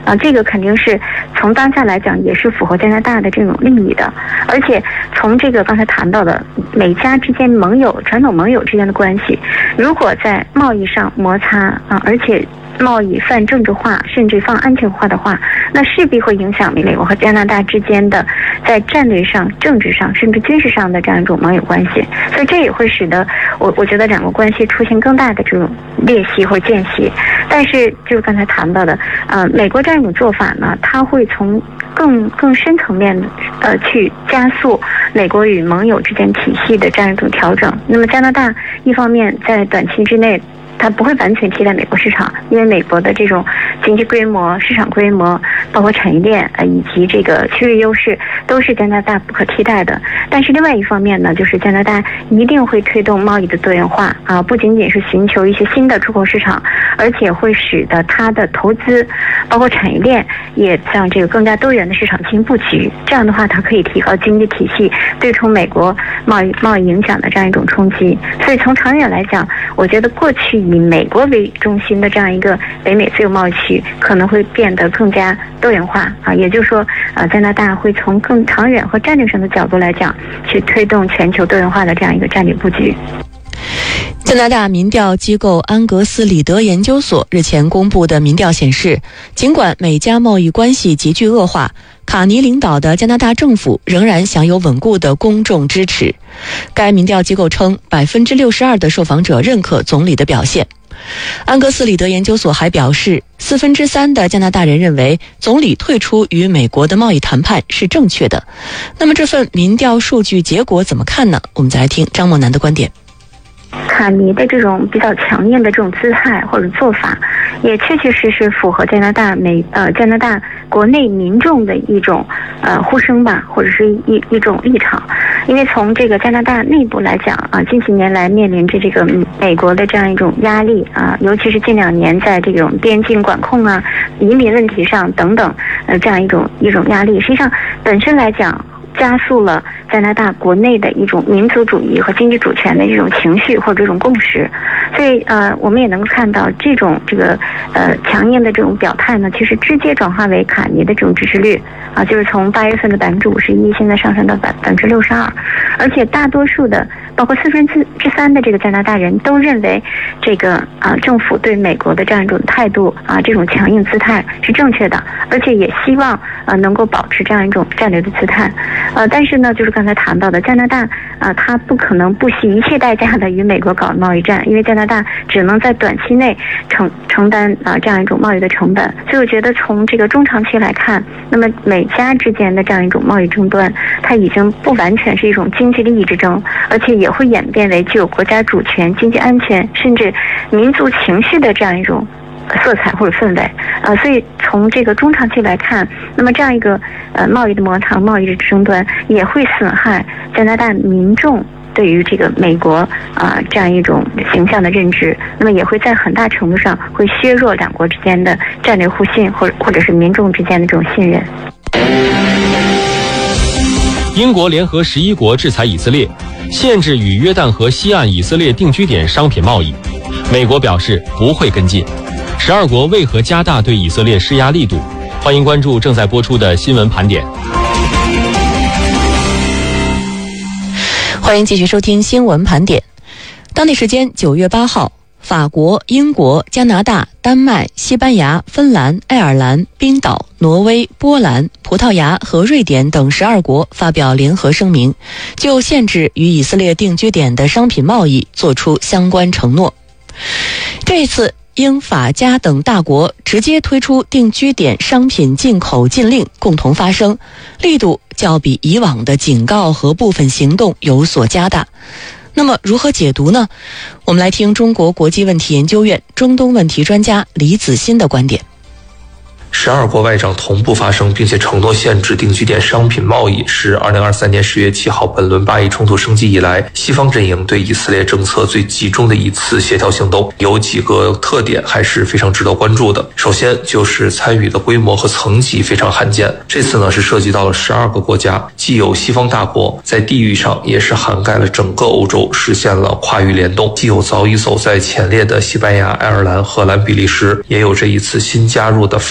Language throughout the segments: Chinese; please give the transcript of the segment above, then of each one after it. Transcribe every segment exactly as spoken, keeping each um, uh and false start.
啊，这个肯定是从当下来讲也是符合加拿大的这种利益的。而且从这个刚才谈到的美加之间盟友、传统盟友之间的关系，如果在贸易上摩擦啊，而且贸易泛政治化甚至泛安全化的话，那势必会影响美国和加拿大之间的在战略上、政治上甚至军事上的这样一种盟友关系。所以这也会使得我我觉得两国关系出现更大的这种裂隙或间隙。但是就是刚才谈到的，呃，美国这样一种做法呢，它会从更更深层面的呃去加速美国与盟友之间体系的这样一种调整。那么加拿大一方面在短期之内，它不会完全替代美国市场，因为美国的这种经济规模、市场规模，包括产业链呃以及这个区域优势，都是加拿大不可替代的。但是另外一方面呢，就是加拿大一定会推动贸易的多元化啊，不仅仅是寻求一些新的出口市场，而且会使得它的投资，包括产业链，也向这个更加多元的市场进行布局。这样的话，它可以提高经济体系对冲美国贸易贸易影响的这样一种冲击。所以从长远来讲，我觉得过去以美国为中心的这样一个北美自由贸易区可能会变得更加多元化啊，也就是说，呃，加拿大会从更长远和战略上的角度来讲，去推动全球多元化的这样一个战略布局。 加拿大民调机构安格斯里德研究所日前公布的民调显示，尽管美加贸易关系急剧恶化，卡尼领导的加拿大政府仍然享有稳固的公众支持。该民调机构称，百分之六十二的受访者认可总理的表现。安格斯里德研究所还表示，四分之三的加拿大人认为总理退出与美国的贸易谈判是正确的。那么这份民调数据结果怎么看呢？我们再来听张梦楠的观点。 卡尼的这种比较强硬的这种姿态或者做法，也确确实实符合加拿大美呃加拿大国内民众的一种呃呼声吧，或者是一一种立场。因为从这个加拿大内部来讲啊，近几年来面临着这个美国的这样一种压力啊，尤其是近两年在这种边境管控啊、移民问题上等等呃这样一种一种压力，实际上本身来讲，加速了加拿大国内的一种民族主义和经济主权的这种情绪或者这种共识。所以呃，我们也能够看到这种这个呃强硬的这种表态呢，其实直接转化为卡尼的这种支持率啊，就是从八月份的百分之五十一，现在上升到百分之六十二，而且大多数的，包括四分之三的这个加拿大人都认为这个啊政府对美国的这样一种态度啊，这种强硬姿态是正确的，而且也希望啊能够保持这样一种战略的姿态。呃，但是呢，就是刚才谈到的加拿大啊，它不可能不惜一切代价的与美国搞贸易战，因为加拿大只能在短期内承承担啊这样一种贸易的成本。所以我觉得从这个中长期来看，那么美加之间的这样一种贸易争端，它已经不完全是一种经济利益之争，而且也会演变为具有国家主权、经济安全甚至民族情绪的这样一种色彩或者氛围。呃，所以从这个中长期来看，那么这样一个呃贸易的摩擦、贸易的争端，也会损害加拿大民众对于这个美国啊、呃、这样一种形象的认知，那么也会在很大程度上会削弱两国之间的战略互信，或者或者是民众之间的这种信任。 英国联合十一国制裁以色列，限制与约旦河西岸以色列定居点商品贸易。美国表示不会跟进。十二国为何加大对以色列施压力度？欢迎关注正在播出的新闻盘点。 欢迎继续收听新闻盘点。当地时间九月八号，法国、英国、加拿大、丹麦、西班牙、芬兰、爱尔兰、冰岛、挪威、波兰、葡萄牙和瑞典等十二国发表联合声明，就限制与以色列定居点的商品贸易作出相关承诺。这次英法加等大国直接推出定居点商品进口禁令，共同发声，力度较比以往的警告和部分行动有所加大。那么如何解读呢？我们来听中国国际问题研究院中东问题专家李子欣的观点。 十二国外长同步发声，并且承诺限制定居点商品贸易，是二零二三年十月七号本轮巴以冲突升级以来，西方阵营对以色列政策最集中的一次协调行动。有几个特点还是非常值得关注的。首先就是参与的规模和层级非常罕见，这次呢是涉及到了十二个国家，既有西方大国，在地域上也是涵盖了整个欧洲，实现了跨域联动，既有早已走在前列的西班牙、爱尔兰、荷兰、比利时，也有这一次新加入的法国和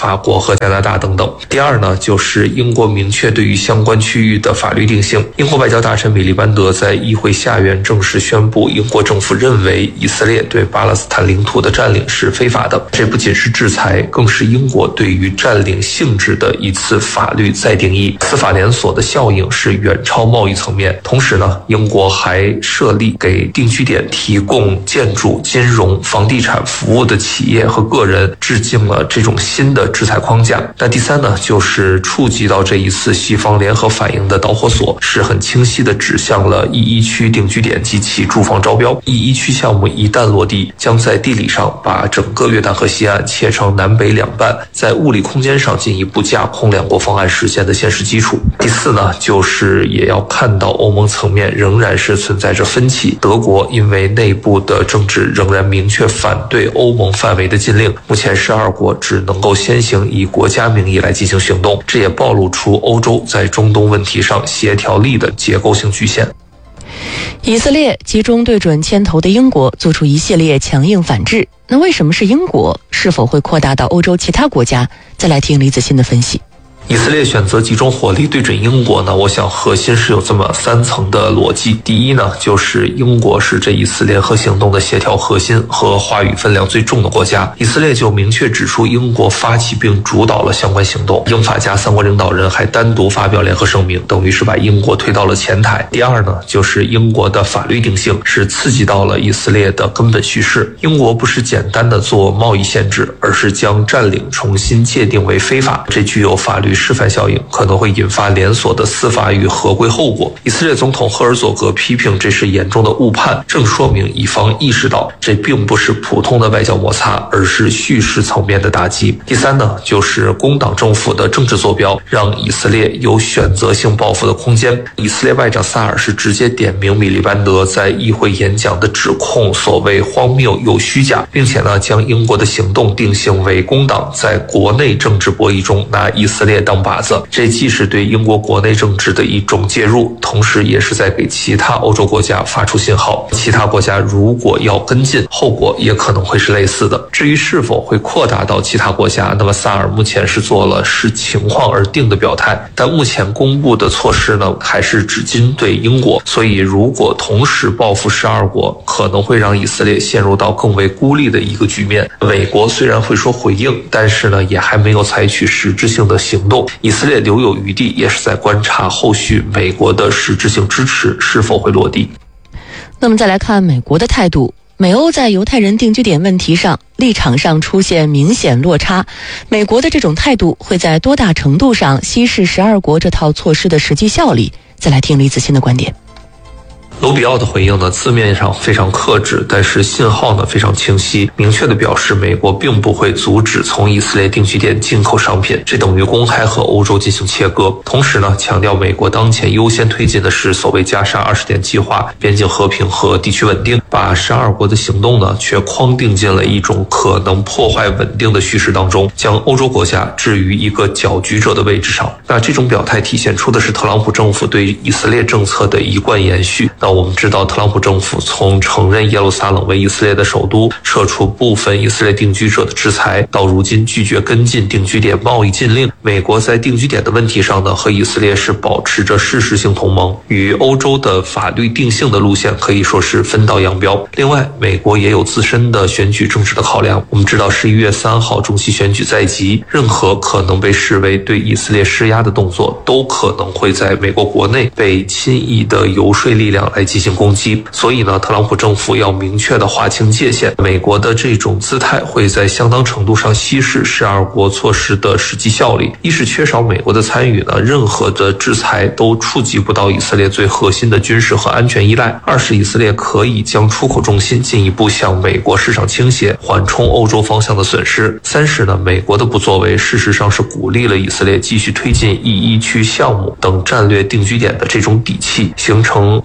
和加拿大等等。第二呢，就是英国明确对于相关区域的法律定性。英国外交大臣米利班德在议会下院正式宣布，英国政府认为以色列对巴勒斯坦领土的占领是非法的。这不仅是制裁，更是英国对于占领性质的一次法律再定义。司法连锁的效应是远超贸易层面。同时呢，英国还设立给定居点提供建筑、金融、房地产服务的企业和个人致敬了这种新的制裁框架。那第三呢，就是触及到这一次西方联合反应的导火索，是很清晰地指向了 E 一 区定居点及其住房招标。E 一 区项目一旦落地，将在地理上把整个约旦河西岸切成南北两半，在物理空间上进一步架空两国方案实现的现实基础。第四呢，就是也要看到欧盟层面仍然是存在着分歧。德国因为内部的政治仍然明确反对欧盟范围的禁令，目前十二国只能够先行以国家名义来进行行动，这也暴露出欧洲在中东问题上协调力的结构性局限。 以色列集中对准牵头的英国做出一系列强硬反制，那为什么是英国？是否会扩大到欧洲其他国家？再来听李子欣的分析。 以色列选择集中火力对准英国呢，我想核心是有这么三层的逻辑。第一呢，就是英国是这一次联合行动的协调核心和话语分量最重的国家。以色列就明确指出，英国发起并主导了相关行动。英法加三国领导人还单独发表联合声明，等于是把英国推到了前台。第二呢，就是英国的法律定性是刺激到了以色列的根本叙事。英国不是简单的做贸易限制，而是将占领重新界定为非法，这具有法律示范效应，可能会引发连锁的司法与合规后果。以色列总统赫尔佐格批评这是严重的误判，正说明以方意识到这并不是普通的外交摩擦，而是叙事层面的打击。第三呢，就是工党政府的政治坐标让以色列有选择性报复的空间。以色列外长萨尔是直接点名米利班德在议会演讲的指控所谓荒谬又虚假，并且呢将英国的行动定性为工党在国内政治博弈中拿以色列当靶子。这既是对英国国内政治的一种介入，同时也是在给其他欧洲国家发出信号，其他国家如果要跟进，后果也可能会是类似的。至于是否会扩大到其他国家，那么萨尔目前是做了视情况而定的表态，但目前公布的措施呢，还是只针对英国，所以如果同时报复十二国，可能会让以色列陷入到更为孤立的一个局面。美国虽然会说回应，但是呢，也还没有采取实质性的行动。以色列留有余地，也是在观察后续美国的实质性支持是否会落地。 那么再来看美国的态度，美欧在犹太人定居点问题上立场上出现明显落差，美国的这种态度会在多大程度上稀释十二国这套措施的实际效力？再来听李子欣的观点。 卢比奥的回应呢，字面上非常克制，但是信号呢非常清晰，明确的表示美国并不会阻止从以色列定居点进口商品，这等于公开和欧洲进行切割。同时呢，强调美国当前优先推进的是所谓加沙二十点计划，边境和平和地区稳定，把十二国的行动呢却框定进了一种可能破坏稳定的叙事当中，将欧洲国家置于一个搅局者的位置上。那这种表态体现出的是特朗普政府对以色列政策的一贯延续。那我们知道，特朗普政府从承认耶路撒冷为以色列的首都，撤除部分以色列定居者的制裁，到如今拒绝跟进定居点贸易禁令。美国在定居点的问题上呢，和以色列是保持着事实性同盟，与欧洲的法律定性的路线可以说是分道扬镳。另外，美国也有自身的选举政治的考量。我们知道，十一月三号中期选举在即，任何可能被视为对以色列施压的动作，都可能会在美国国内被亲意的游说力量来进行攻击。所以呢，特朗普政府要明确的划清界限，美国的这种姿态会在相当程度上稀释十二国措施的实际效力。一是缺少美国的参与呢，任何的制裁都触及不到以色列最核心的军事和安全依赖；二是以色列可以将出口重心进一步向美国市场倾斜，缓冲欧洲方向的损失；三是呢，美国的不作为事实上是鼓励了以色列继续推进 E 一 区项目等战略定居点的这种底气，形成欧洲制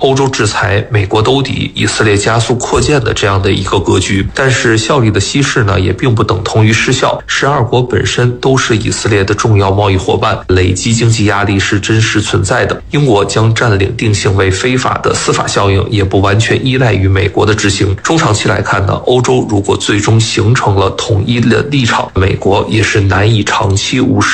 制裁，美国兜底，以色列加速扩建的这样的一个格局。但是效力的稀释呢，也并不等同于失效。十二国本身都是以色列的重要贸易伙伴，累积经济压力是真实存在的。英国将占领定性为非法的司法效应，也不完全依赖于美国的执行。中长期来看呢，欧洲如果最终形成了统一的立场，美国也是难以长期无视